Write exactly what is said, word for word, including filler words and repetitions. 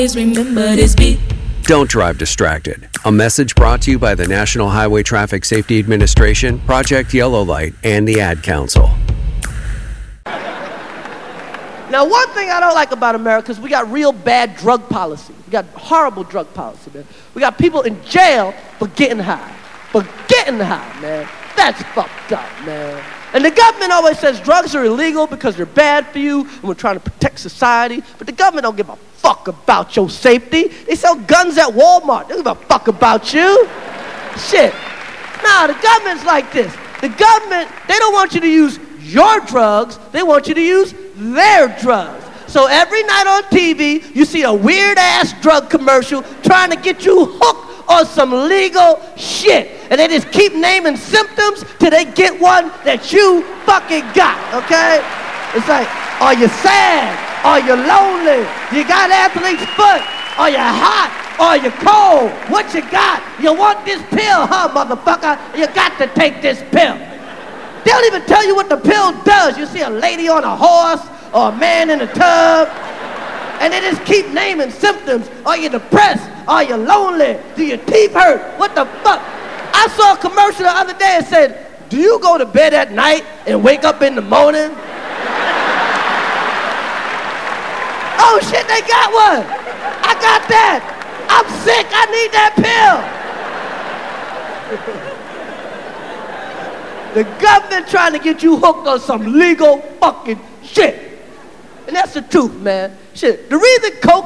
remember this beat. Don't drive distracted. A message brought to you by the National Highway Traffic Safety Administration, Project Yellow Light, and the Ad Council. Now, one thing I don't like about America is we got real bad drug policy. We got horrible drug policy, man. We got people in jail for getting high. For getting high, man. That's fucked up, man. And the government always says drugs are illegal because they're bad for you and we're trying to protect society. But the government don't give a fuck about your safety. They sell guns at Walmart. They don't give a fuck about you. Shit. Nah, the government's like this. The government, they don't want you to use your drugs. They want you to use their drugs. So every night on T V, you see a weird-ass drug commercial trying to get you hooked on some legal shit. And they just keep naming symptoms till they get one that you fucking got, okay? It's like, are you sad? Are you lonely? You got athlete's foot? Are you hot? Are you cold? What you got? You want this pill, huh, motherfucker? You got to take this pill. They don't even tell you what the pill does. You see a lady on a horse or a man in a tub, and they just keep naming symptoms. Are you depressed? Are you lonely? Do your teeth hurt? What the fuck? I saw a commercial the other day that said, do you go to bed at night and wake up in the morning? Oh shit, they got one. I got that. I'm sick, I need that pill. The government trying to get you hooked on some legal fucking shit. And that's the truth, man. Shit, the reason coke